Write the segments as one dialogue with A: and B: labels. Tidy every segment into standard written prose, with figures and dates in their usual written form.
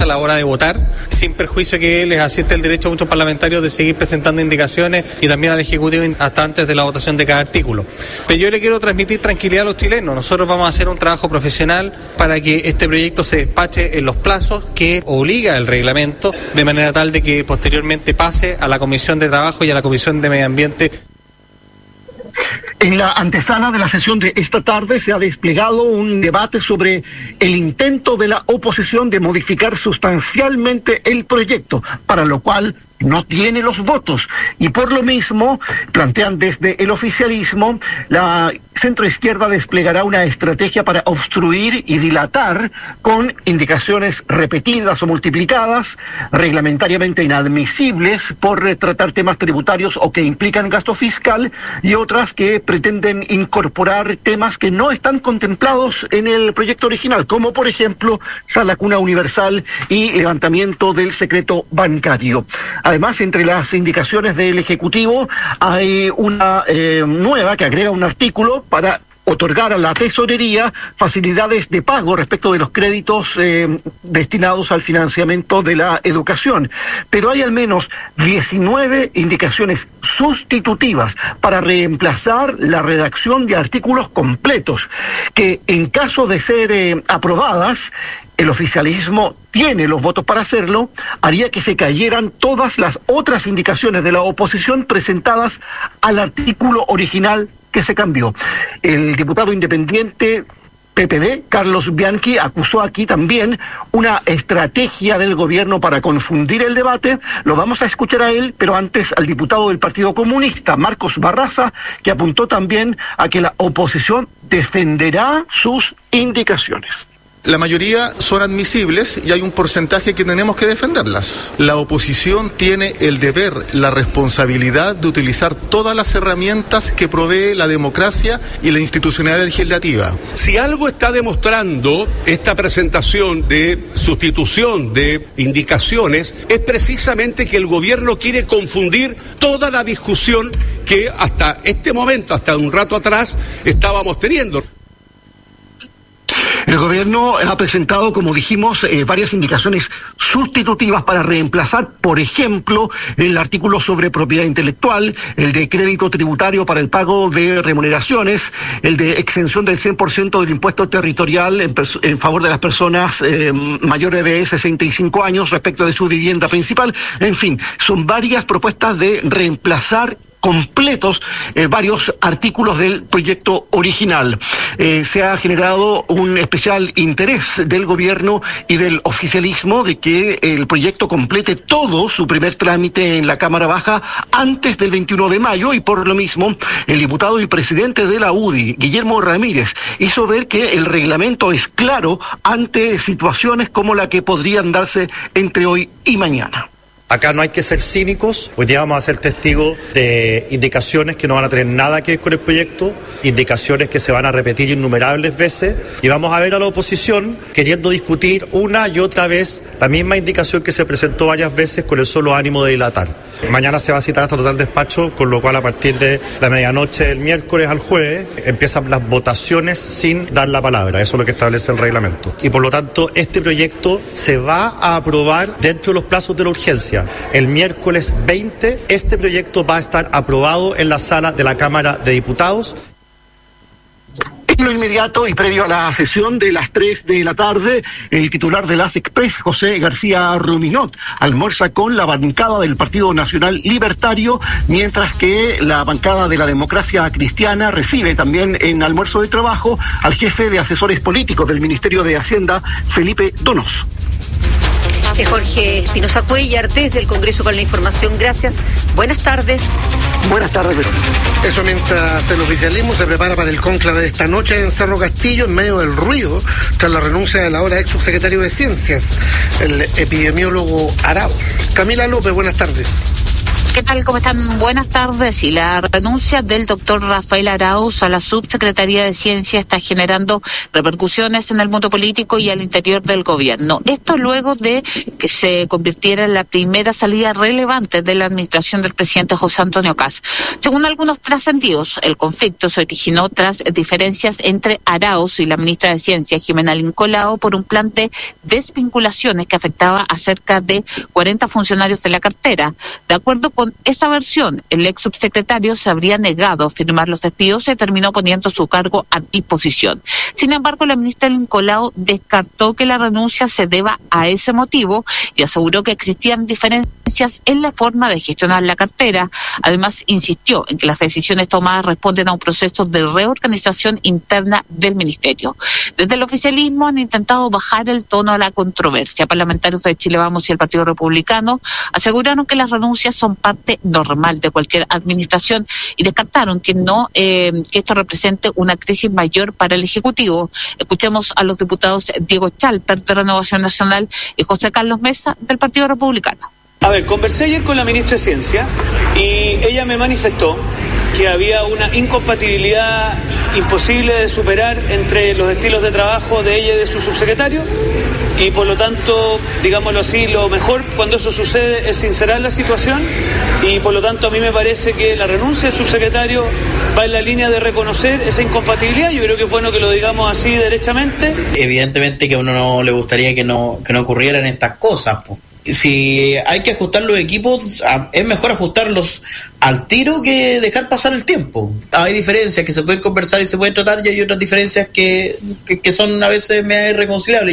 A: la hora de votar, sin perjuicio que les asiste el derecho a muchos parlamentarios de seguir presentando indicaciones y también al Ejecutivo hasta antes de la votación de cada artículo. Pero yo le quiero transmitir tranquilidad a los chilenos. Nosotros vamos a hacer un trabajo profesional para que este proyecto se despache en los plazos que obliga el reglamento, de manera tal de que posteriormente pase a la Comisión de Trabajo y a la Comisión de Medio Ambiente.
B: En la antesala de la sesión de esta tarde se ha desplegado un debate sobre el intento de la oposición de modificar sustancialmente el proyecto, para lo cual no tiene los votos, y por lo mismo plantean desde el oficialismo la centroizquierda desplegará una estrategia para obstruir y dilatar con indicaciones repetidas o multiplicadas, reglamentariamente inadmisibles por tratar temas tributarios o que implican gasto fiscal, y otras que pretenden incorporar temas que no están contemplados en el proyecto original, como por ejemplo sala cuna universal y levantamiento del secreto bancario. Además, entre las indicaciones del Ejecutivo hay una nueva que agrega un artículo para otorgar a la tesorería facilidades de pago respecto de los créditos destinados al financiamiento de la educación. Pero hay al menos 19 indicaciones sustitutivas para reemplazar la redacción de artículos completos que, en caso de ser aprobadas, el oficialismo tiene los votos para hacerlo, haría que se cayeran todas las otras indicaciones de la oposición presentadas al artículo original que se cambió. El diputado independiente PPD, Carlos Bianchi, acusó aquí también una estrategia del gobierno para confundir el debate. Lo vamos a escuchar a él, pero antes al diputado del Partido Comunista, Marcos Barraza, que apuntó también a que la oposición defenderá sus indicaciones.
C: La mayoría son admisibles y hay un porcentaje que tenemos que defenderlas. La oposición tiene el deber, la responsabilidad de utilizar todas las herramientas que provee la democracia y la institucionalidad legislativa.
D: Si algo está demostrando esta presentación de sustitución de indicaciones, es precisamente que el gobierno quiere confundir toda la discusión que hasta este momento, hasta un rato atrás, estábamos teniendo.
B: El gobierno ha presentado, como dijimos, varias indicaciones sustitutivas para reemplazar, por ejemplo, el artículo sobre propiedad intelectual, el de crédito tributario para el pago de remuneraciones, el de exención del 100% del impuesto territorial en favor de las personas mayores de 65 años respecto de su vivienda principal. En fin, son varias propuestas de reemplazar completos varios artículos del proyecto original. Se ha generado un especial interés del gobierno y del oficialismo de que el proyecto complete todo su primer trámite en la Cámara Baja antes del 21 de mayo y por lo mismo el diputado y presidente de la UDI, Guillermo Ramírez, hizo ver que el reglamento es claro ante situaciones como la que podrían darse entre hoy y mañana.
E: Acá no hay que ser cínicos, hoy día vamos a ser testigos de indicaciones que no van a tener nada que ver con el proyecto, indicaciones que se van a repetir innumerables veces y vamos a ver a la oposición queriendo discutir una y otra vez la misma indicación que se presentó varias veces con el solo ánimo de dilatar. Mañana se va a citar hasta total despacho, con lo cual a partir de la medianoche del miércoles al jueves empiezan las votaciones sin dar la palabra, eso es lo que establece el reglamento. Y por lo tanto este proyecto se va a aprobar dentro de los plazos de la urgencia. El miércoles 20 este proyecto va a estar aprobado en la sala de la Cámara de Diputados.
B: En lo inmediato y previo a la sesión de las 3 de la tarde, el titular de las Express, José García Ruminot, almuerza con la bancada del Partido Nacional Libertario, mientras que la bancada de la Democracia Cristiana recibe también en almuerzo de trabajo al jefe de asesores políticos del Ministerio de Hacienda, Felipe Donoso.
F: Jorge Espinosa Cuellar, desde el Congreso con la información. Gracias. Buenas tardes.
B: Buenas tardes, Verónica.
G: Eso mientras el oficialismo se prepara para el cónclave de esta noche en Cerro Castillo, en medio del ruido, tras la renuncia del ahora ex subsecretario de Ciencias, el epidemiólogo Arauz. Camila López, buenas tardes.
H: ¿Qué tal? ¿Cómo están? Buenas tardes. Y la renuncia del doctor Rafael Arauz a la subsecretaría de Ciencia está generando repercusiones en el mundo político y al interior del gobierno. Esto luego de que se convirtiera en la primera salida relevante de la administración del presidente José Antonio Kast. Según algunos trascendidos, el conflicto se originó tras diferencias entre Arauz y la ministra de Ciencia, Jimena Lincolao, por un plan de desvinculaciones que afectaba a cerca de 40 funcionarios de la cartera. De acuerdo con esa versión, el ex subsecretario se habría negado a firmar los despidos y terminó poniendo su cargo a disposición. Sin embargo, la ministra Lincolao descartó que la renuncia se deba a ese motivo y aseguró que existían diferencias en la forma de gestionar la cartera. Además, insistió en que las decisiones tomadas responden a un proceso de reorganización interna del ministerio. Desde el oficialismo han intentado bajar el tono a la controversia. Parlamentarios de Chile Vamos y el Partido Republicano aseguraron que las renuncias son parte normal de cualquier administración y descartaron que esto represente una crisis mayor para el Ejecutivo. Escuchemos a los diputados Diego Chalper de Renovación Nacional y José Carlos Mesa del Partido Republicano.
I: A ver, conversé ayer con la ministra de Ciencia y ella me manifestó que había una incompatibilidad imposible de superar entre los estilos de trabajo de ella y de su subsecretario y por lo tanto, digámoslo así, lo mejor cuando eso sucede es sincerar la situación y por lo tanto a mí me parece que la renuncia del subsecretario va en la línea de reconocer esa incompatibilidad. Yo creo que es bueno que lo digamos así derechamente.
J: Evidentemente que a uno no le gustaría que no ocurrieran estas cosas, pues. Si hay que ajustar los equipos, es mejor ajustarlos al tiro que dejar pasar el tiempo. Hay diferencias que se pueden conversar y se pueden tratar y hay otras diferencias que son a veces medio irreconciliables.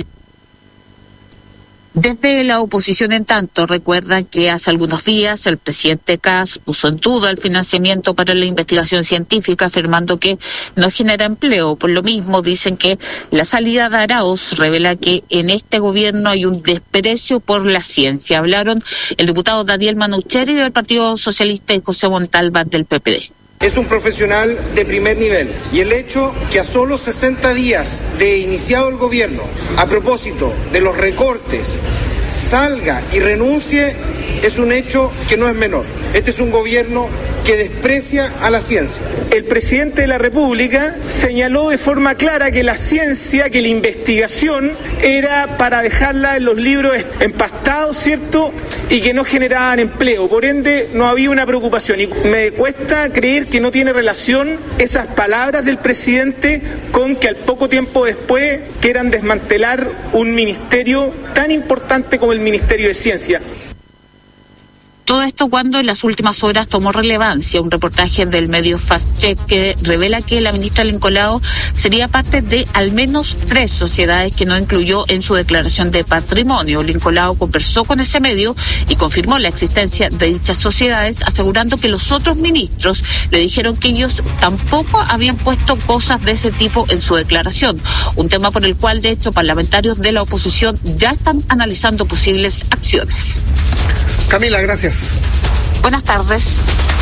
H: Desde la oposición, en tanto, recuerdan que hace algunos días el presidente Kast puso en duda el financiamiento para la investigación científica, afirmando que no genera empleo. Por lo mismo, dicen que la salida de Arauz revela que en este gobierno hay un desprecio por la ciencia. Hablaron el diputado Daniel Manucheri del Partido Socialista y José Montalva del PPD.
K: Es un profesional de primer nivel y el hecho que a solo 60 días de iniciado el gobierno, a propósito de los recortes, salga y renuncie es un hecho que no es menor. Este es un gobierno que desprecia a la ciencia.
L: El presidente de la República señaló de forma clara que la ciencia, que la investigación era para dejarla en los libros empastados, ¿cierto? Y que no generaban empleo. Por ende, no había una preocupación. Y me cuesta creer que no tiene relación esas palabras del presidente con que al poco tiempo después quieran desmantelar un ministerio tan importante como el Ministerio de Ciencia.
H: Todo esto cuando en las últimas horas tomó relevancia un reportaje del medio Fast Check que revela que la ministra Lincolao sería parte de al menos 3 sociedades que no incluyó en su declaración de patrimonio. Lincolao conversó con ese medio y confirmó la existencia de dichas sociedades, asegurando que los otros ministros le dijeron que ellos tampoco habían puesto cosas de ese tipo en su declaración. Un tema por el cual, de hecho, parlamentarios de la oposición ya están analizando posibles acciones.
G: Camila, gracias.
H: Buenas tardes.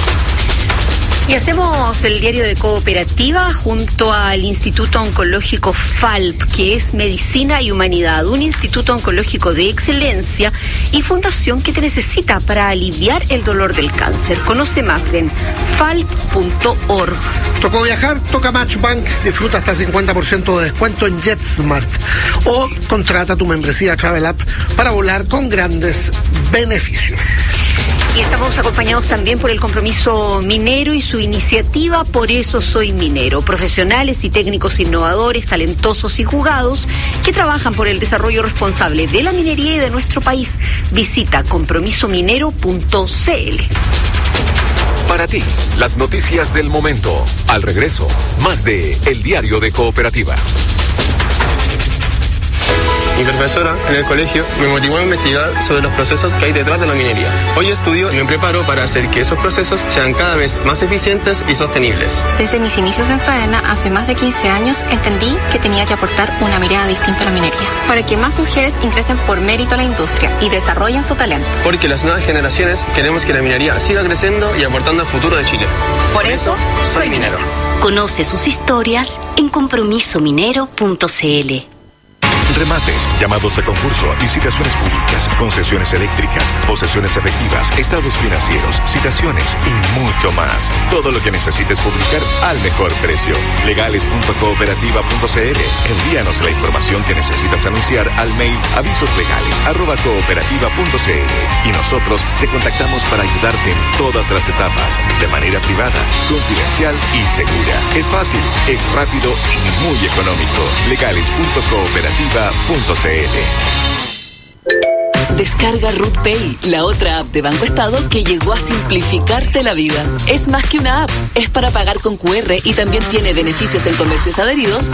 F: Y hacemos el diario de Cooperativa junto al Instituto Oncológico FALP, que es Medicina y Humanidad, un instituto oncológico de excelencia y fundación que te necesita para aliviar el dolor del cáncer. Conoce más en falp.org.
G: Tocó viajar, toca Matchbank, disfruta hasta 50% de descuento en JetSmart o contrata tu membresía Travel App para volar con grandes beneficios.
F: Y estamos acompañados también por el Compromiso Minero y su iniciativa Por eso soy minero. Profesionales y técnicos innovadores, talentosos y jugados que trabajan por el desarrollo responsable de la minería y de nuestro país. Visita compromisominero.cl.
M: Para ti, las noticias del momento. Al regreso, más de El Diario de Cooperativa.
N: Mi profesora en el colegio me motivó a investigar sobre los procesos que hay detrás de la minería. Hoy estudio y me preparo para hacer que esos procesos sean cada vez más eficientes y sostenibles.
O: Desde mis inicios en Faena, hace más de 15 años, entendí que tenía que aportar una mirada distinta a la minería, para que más mujeres ingresen por mérito a la industria y desarrollen su talento.
N: Porque las nuevas generaciones queremos que la minería siga creciendo y aportando al futuro de Chile.
O: Por eso, soy minero.
P: Conoce sus historias en compromisominero.cl.
M: Remates, llamados a concurso, licitaciones públicas,
Q: concesiones eléctricas, posesiones efectivas, estados financieros, citaciones y mucho más. Todo lo que necesites publicar al mejor precio. Legales.cooperativa.cl. Envíanos la información que necesitas anunciar al mail avisoslegales@cooperativa.cl y nosotros te contactamos para ayudarte en todas las etapas, de manera privada, confidencial y segura. Es fácil, es rápido y muy económico. Legales.cooperativa.cl.
R: Descarga Ruth Pay, la otra app de Banco Estado que llegó a simplificarte la vida. Es más que una app, es para pagar con QR y también tiene beneficios en comercios adheridos